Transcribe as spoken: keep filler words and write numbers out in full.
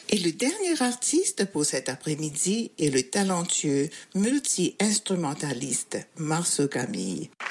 Et le dernier artiste pour cet après-midi est le talentueux multi-instrumentaliste Marceau Camille.